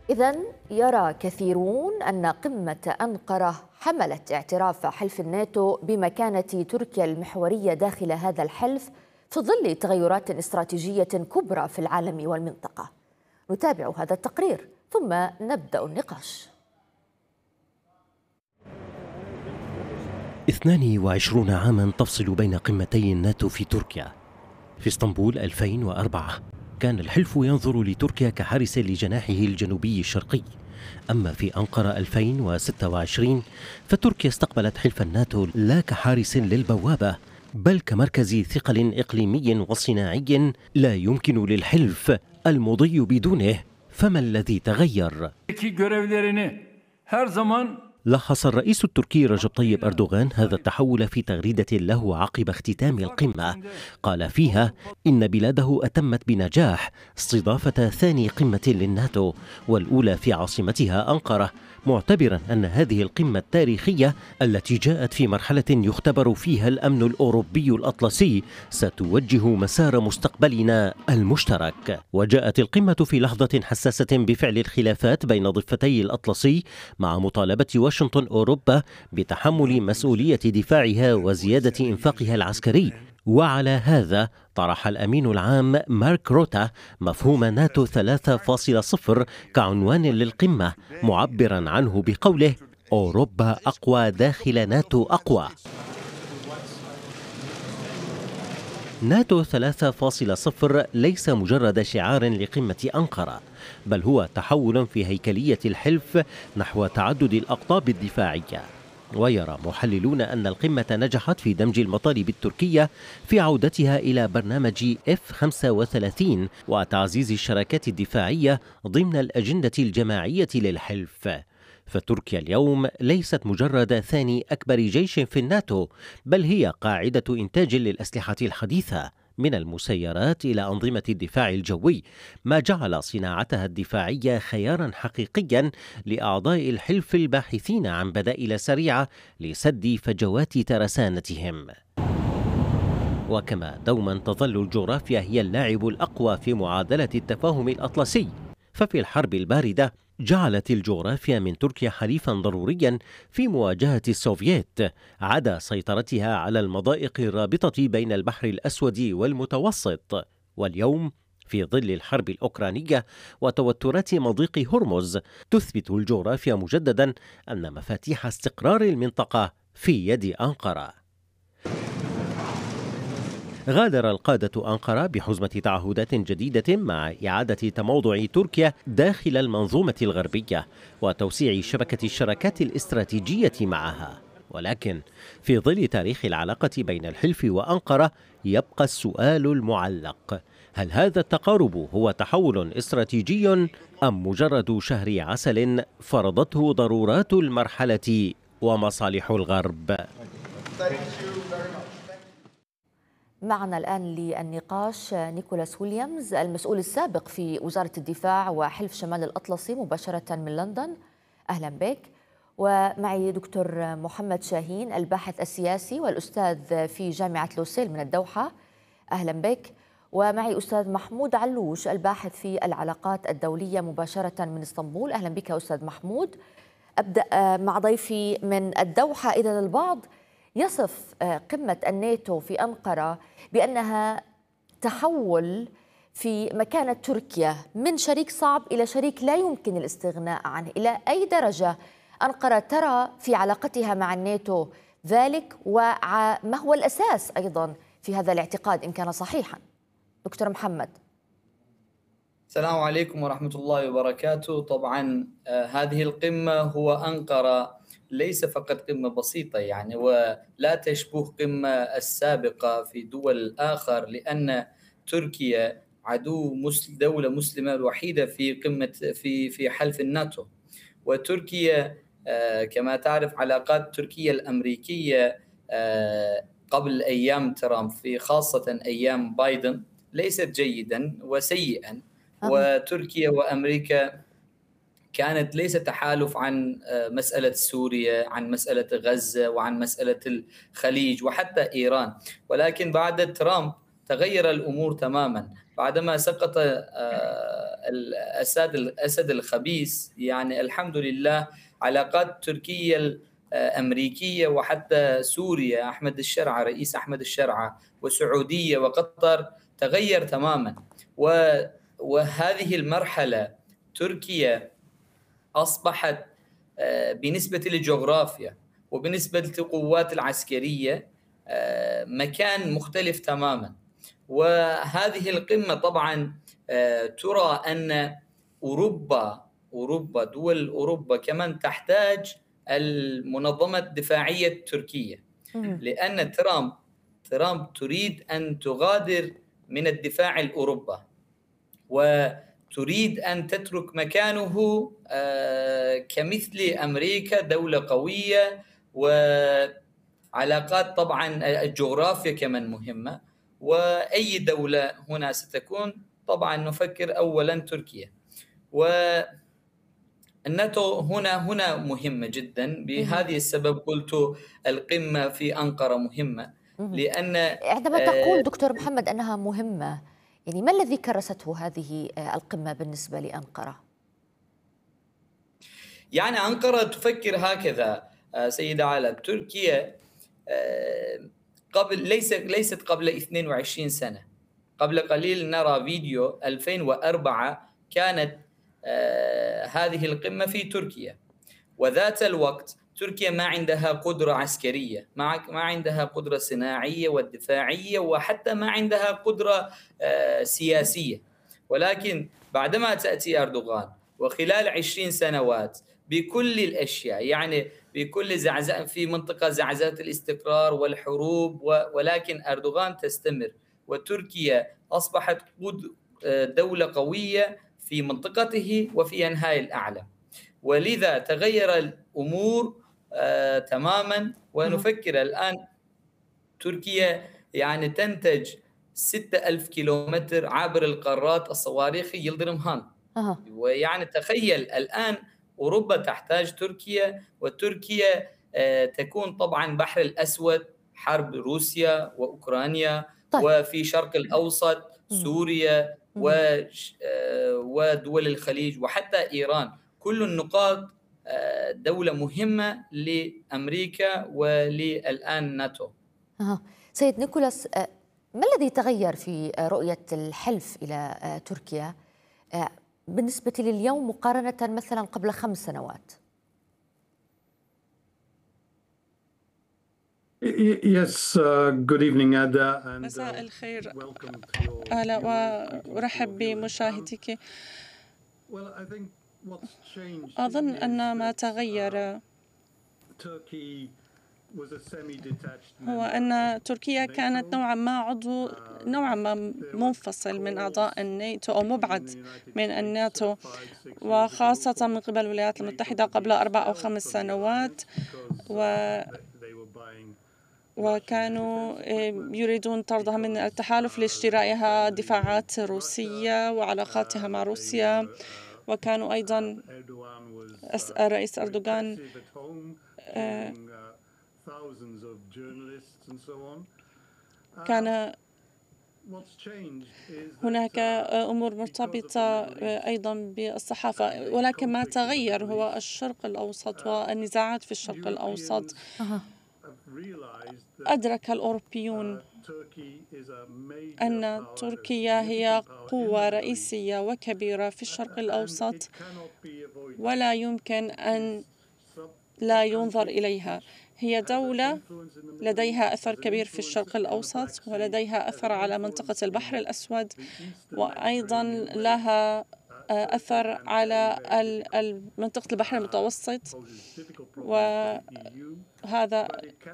إذن يرى كثيرون أن قمة أنقرة حملت اعتراف حلف الناتو بمكانة تركيا المحورية داخل هذا الحلف في ظل تغيرات استراتيجية كبرى في العالم والمنطقة. نتابع هذا التقرير ثم نبدأ النقاش. 22 عاما تفصل بين قمتي الناتو في تركيا. في اسطنبول 2004 كان الحلف ينظر لتركيا كحارس لجناحه الجنوبي الشرقي، أما في أنقرة 2026 فتركيا استقبلت حلف الناتو لا كحارس للبوابة بل كمركز ثقل إقليمي وصناعي لا يمكن للحلف المضي بدونه. فما الذي تغير؟ لخص الرئيس التركي رجب طيب أردوغان هذا التحول في تغريدة له عقب اختتام القمة. قال فيها إن بلاده أتمت بنجاح استضافة ثاني قمة للناتو والأولى في عاصمتها أنقرة، معتبرا أن هذه القمة التاريخية التي جاءت في مرحلة يختبر فيها الأمن الأوروبي الأطلسي ستوجه مسار مستقبلنا المشترك. وجاءت القمة في لحظة حساسة بفعل الخلافات بين ضفتي الأطلسي مع مطالبة واشنطن أوروبا بتحمل مسؤولية دفاعها وزيادة إنفاقها العسكري. وعلى هذا طرح الأمين العام مارك روتا مفهوم ناتو 3.0 كعنوان للقمة، معبرا عنه بقوله: أوروبا أقوى داخل ناتو أقوى. ناتو 3.0 ليس مجرد شعار لقمة أنقرة، بل هو تحول في هيكلية الحلف نحو تعدد الأقطاب الدفاعية. ويرى محللون أن القمة نجحت في دمج المطالب التركية في عودتها إلى برنامج F-35 وتعزيز الشراكات الدفاعية ضمن الأجندة الجماعية للحلف. فتركيا اليوم ليست مجرد ثاني أكبر جيش في الناتو، بل هي قاعدة إنتاج للأسلحة الحديثة من المسيرات إلى أنظمة الدفاع الجوي، ما جعل صناعتها الدفاعية خيارا حقيقيا لأعضاء الحلف الباحثين عن بدائل سريعة لسد فجوات ترسانتهم. وكما دوما تظل الجغرافيا هي اللاعب الأقوى في معادلة التفاهم الأطلسي، ففي الحرب الباردة جعلت الجغرافيا من تركيا حليفا ضروريا في مواجهة السوفييت، عدا سيطرتها على المضائق الرابطة بين البحر الأسود والمتوسط. واليوم في ظل الحرب الأوكرانية وتوترات مضيق هرمز تثبت الجغرافيا مجددا أن مفاتيح استقرار المنطقة في يد أنقرة. غادر القادة أنقرة بحزمة تعهدات جديدة مع إعادة تموضع تركيا داخل المنظومة الغربية وتوسيع شبكة الشراكات الاستراتيجية معها. ولكن في ظل تاريخ العلاقة بين الحلف وأنقرة يبقى السؤال المعلق: هل هذا التقارب هو تحول استراتيجي أم مجرد شهر عسل فرضته ضرورات المرحلة ومصالح الغرب؟ معنا الآن للنقاش نيكولاس ويليامز، المسؤول السابق في وزارة الدفاع وحلف شمال الأطلسي مباشرة من لندن. أهلا بك. ومعي دكتور محمد شاهين، الباحث السياسي والأستاذ في جامعة لوسيل من الدوحة. أهلا بك. ومعي أستاذ محمود علوش، الباحث في العلاقات الدولية مباشرة من اسطنبول. أهلا بك أستاذ محمود. أبدأ مع ضيفي من الدوحة. إذا البعض يصف قمة الناتو في أنقرة بأنها تحول في مكانة تركيا من شريك صعب إلى شريك لا يمكن الاستغناء عنه، إلى أي درجة أنقرة ترى في علاقتها مع الناتو ذلك، وما هو الأساس أيضا في هذا الاعتقاد إن كان صحيحا؟ دكتور محمد. السلام عليكم ورحمة الله وبركاته. طبعا هذه القمة هو أنقرة ليس فقط قمة بسيطة يعني، ولا تشبه قمة السابقة في دول آخر، لأن تركيا دولة مسلمة الوحيدة في قمة في حلف الناتو. وتركيا كما تعرف علاقات تركيا الأمريكية قبل أيام ترامب، في خاصة أيام بايدن، ليست جيدا وسيئا. وتركيا وأمريكا كانت ليس تحالف عن مسألة سوريا، عن مسألة غزة، وعن مسألة الخليج، وحتى إيران. ولكن بعد ترامب تغير الأمور تماما. بعدما سقط الأسد الخبيث، يعني الحمد لله علاقات تركيا الأمريكية وحتى سوريا، رئيس أحمد الشرعة، وسعودية وقطر تغير تماما. وهذه المرحلة تركيا أصبحت بالنسبة للجغرافيا وبالنسبة للقوات العسكرية مكان مختلف تماما. وهذه القمة طبعا ترى أن دول أوروبا كمان تحتاج المنظمة الدفاعية التركية، لأن ترامب تريد أن تغادر من الدفاع الأوروبي وتريد أن تترك مكانه كمثل أمريكا دولة قوية، وعلاقات طبعا الجغرافيا كمان مهمة. وأي دولة هنا ستكون طبعا نفكر أولا تركيا. والناتو هنا مهمة جدا. بهذه السبب قلت القمة في أنقرة مهمة، لأن عندما تقول دكتور محمد أنها مهمة، يعني ما الذي كرسته هذه القمة بالنسبة لأنقرة؟ يعني أنقرة تفكر هكذا سيدة عالم. تركيا ليست قبل 22 سنة. قبل قليل نرى فيديو 2004 كانت هذه القمة في تركيا، وذات الوقت تركيا ما عندها قدرة عسكرية، ما عندها قدرة صناعية والدفاعية، وحتى ما عندها قدرة سياسية. ولكن بعدما تأتي أردوغان وخلال 20 سنوات بكل الأشياء، يعني بكل زعزعة في منطقة زعزعة الاستقرار والحروب، ولكن أردوغان تستمر، وتركيا أصبحت دولة قوية في منطقته وفي أنحاء الأعلى. ولذا تغير الأمور تماما. ونفكر الآن تركيا يعني تنتج 6000 كيلومتر عبر القارات الصواريخي يلدرم هان. ويعني تخيل الآن أوروبا تحتاج تركيا، وتركيا تكون طبعا بحر الأسود، حرب روسيا وأوكرانيا. طيب. وفي شرق الأوسط سوريا ودول الخليج وحتى إيران، كل النقاط دولة مهمة لأمريكا وللآن ناتو. سيد نيكولاس، ما الذي تغير في رؤية الحلف إلى تركيا بالنسبة لليوم مقارنة مثلا قبل 5 سنوات؟ Good evening, Ada. مساء الخير آلا، وأرحب بمشاهديك. أظن أن ما تغير هو أن تركيا كانت نوعا ما منفصل من أعضاء الناتو أو مبعد من الناتو، وخاصة من قبل الولايات المتحدة قبل 4 أو 5 سنوات، وكانوا يريدون طردها من التحالف لاشترائها دفاعات روسية وعلاقاتها مع روسيا. وكانوا أيضا الرئيس أردوغان كان هناك أمور مرتبطة أيضا بالصحافة. ولكن ما تغير هو الشرق الأوسط والنزاعات في الشرق الأوسط. أدرك الأوروبيون أن تركيا هي قوة رئيسية وكبيرة في الشرق الأوسط، ولا يمكن أن لا ينظر إليها. هي دولة لديها أثر كبير في الشرق الأوسط، ولديها أثر على منطقة البحر الأسود، وأيضا لها أثر على منطقة البحر المتوسط. وهذا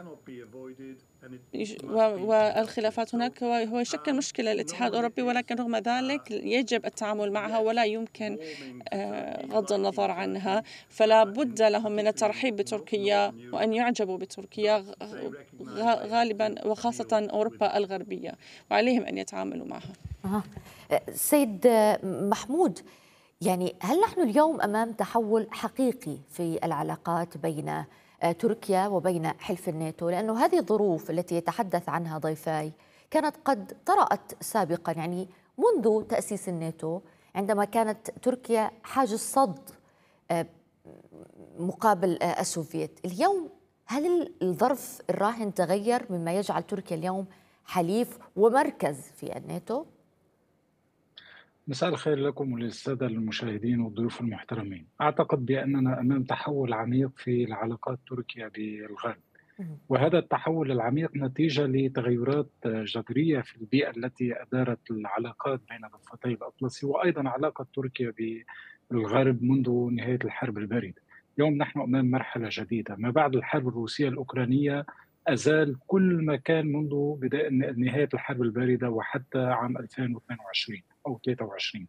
والخلافات هناك هو يشكل مشكلة للاتحاد الأوروبي، ولكن رغم ذلك يجب التعامل معها ولا يمكن غض النظر عنها. فلا بد لهم من الترحيب بتركيا وأن يعجبوا بتركيا غالبا، وخاصة أوروبا الغربية، وعليهم أن يتعاملوا معها. سيد محمود، يعني هل نحن اليوم أمام تحول حقيقي في العلاقات بين تركيا وبين حلف الناتو؟ لأنه هذه الظروف التي يتحدث عنها ضيفاي كانت قد طرأت سابقا، يعني منذ تأسيس الناتو عندما كانت تركيا حاجز صد مقابل السوفيت. اليوم هل الظرف الراهن تغير مما يجعل تركيا اليوم حليف ومركز في الناتو؟ مساء الخير لكم وللسادة المشاهدين والضيوف المحترمين. أعتقد بأننا أمام تحول عميق في العلاقات تركيا بالغرب، وهذا التحول العميق نتيجة لتغيرات جذرية في البيئة التي أدارت العلاقات بين ضفتي الأطلسي، وأيضا علاقة تركيا بالغرب منذ نهاية الحرب الباردة. اليوم نحن أمام مرحلة جديدة ما بعد الحرب الروسية الأوكرانية، أزال كل ما كان منذ بداية نهاية الحرب الباردة وحتى عام 2022 أو 23.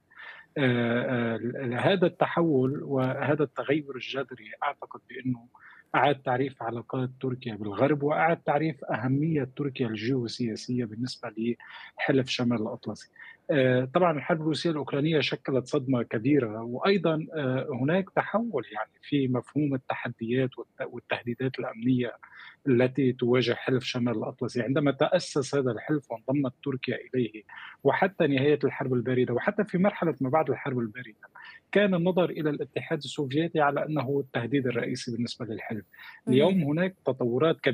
هذا التحول وهذا التغير الجذري أعتقد بأنه أعاد تعريف علاقات تركيا بالغرب، وأعاد تعريف أهمية تركيا الجيوسياسية بالنسبة لحلف شمال الأطلسي. طبعا الحرب الروسية الأوكرانية شكلت صدمة كبيرة، وأيضا هناك تحول يعني في مفهوم التحديات والتهديدات الأمنية التي تواجه حلف شمال الأطلسي. عندما تأسس هذا الحلف وانضمت تركيا إليه وحتى نهاية الحرب الباردة وحتى في مرحلة ما بعد الحرب الباردة، كان النظر إلى الاتحاد السوفيتي على أنه التهديد الرئيسي بالنسبة للحلف. اليوم هناك تطورات كبيرة